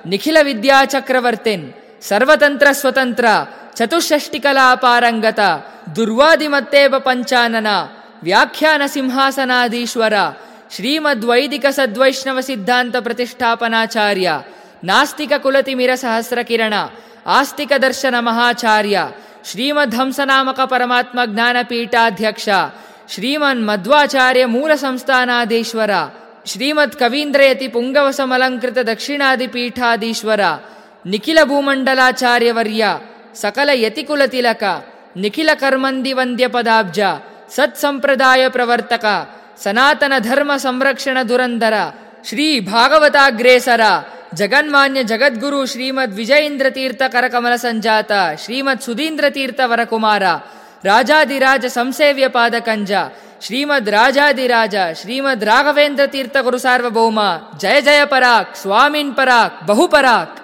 ನಿಖಿಲ ವಿದ್ಯಾಚಕ್ರವರ್ತಿನ್ ಸರ್ವತಂತ್ರ ಸ್ವತಂತ್ರ ಚತುಷ್ಷಷ್ಟಿಕಲಾ ಪಾರಂಗತ ದುರ್ವಾದಿಮತ್ತೇವ ಪಂಚಾನನ ವ್ಯಾಖ್ಯಾನ ಸಿಂಹಾಸನಾಧೀಶ್ವರ ಶ್ರೀಮದ್ವೈದಿಕ ಸದ್ವೈಷ್ಣವ ಸಿದ್ಧಾಂತ ಪ್ರತಿಷ್ಠಾಪನಾಚಾರ್ಯ ನಾಸ್ತಿಕ ಕುಲತಿಮಿರ ಸಹಸ್ರಕಿರಣ ಆಸ್ತಿಕ ದರ್ಶನ ಮಹಾಚಾರ್ಯ ಶ್ರೀಮದ್ ಹಂಸನಾಮಕ ಪರಮಾತ್ಮ ಜ್ಞಾನಪೀಠಾಧ್ಯಕ್ಷ ಶ್ರೀಮನ್ ಮಧ್ವಾಚಾರ್ಯ ಮೂಲ ಸಂಸ್ಥಾನಾಧೀಶ್ವರ ಶ್ರೀಮದ್ ಕವೀಂದ್ರಯತಿ ಪುಂಗವಸಮಲಂಕೃತ ದಕ್ಷಿಣಾದಿಪೀಠಾಧೀಶ್ವರ ನಿಖಿಲ ಭೂಮಂಡಲಾಚಾರ್ಯವರ್ಯ ಸಕಲ ಯತಿಕುಲ ತಿಲಕ ನಿಖಿಲ ಕರ್ಮಂದಿ ವಂದ್ಯ ಪದಾಬ್ಜ ಸತ್ಸಂಪ್ರದಾಯ ಪ್ರವರ್ತಕ ಸನಾತನ ಧರ್ಮ ಸಂರಕ್ಷಣ ದುರಂದರ ಶ್ರೀ ಭಾಗವತಾಗ್ರೇಸರ ಜಗನ್ಮಾನ್ಯ ಜಗದ್ಗುರು ಶ್ರೀಮದ್ ವಿಜಯೇಂದ್ರ ತೀರ್ಥ ಕರಕಮಲ ಸಂಜಾತ ಶ್ರೀಮದ್ ಸುಧೀಂದ್ರ ತೀರ್ಥ ವರಕುಮಾರ ರಾಜಾದಿರಾಜ ಸಂಸೇವ್ಯ ಪಾದಕಂಜ ಶ್ರೀಮದ್ ರಾಜಾದಿರಾಜ ಶ್ರೀಮದ್ ರಾಘವೇಂದ್ರ ತೀರ್ಥ ಗುರು ಸಾರ್ವಭೌಮ ಜಯ ಜಯ ಪರಾಕ್ ಸ್ವಾಮಿನ್ ಪರಾಕ್ ಬಹುಪರಾಕ್.